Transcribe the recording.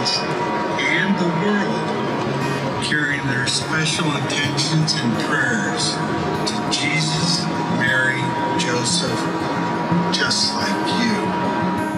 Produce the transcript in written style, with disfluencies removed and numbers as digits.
States and the world, carrying their special intentions and prayers to Jesus, Mary, Joseph,